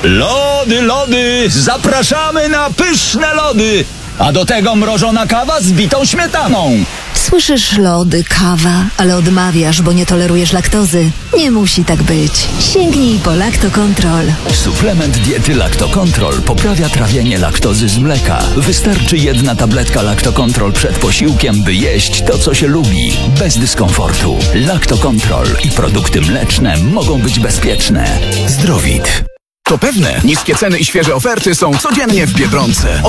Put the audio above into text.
Lody, lody, zapraszamy na pyszne lody, a do tego mrożona kawa z bitą śmietaną. Słyszysz lody, kawa, ale odmawiasz, bo nie tolerujesz laktozy. Nie musi tak być. Sięgnij po Lactocontrol. Suplement diety Lactocontrol poprawia trawienie laktozy z mleka. Wystarczy jedna tabletka Lactocontrol przed posiłkiem, by jeść to, co się lubi, bez dyskomfortu. Lactocontrol i produkty mleczne mogą być bezpieczne. Zdrowit. To pewne, niskie ceny i świeże oferty są codziennie w Biedronce.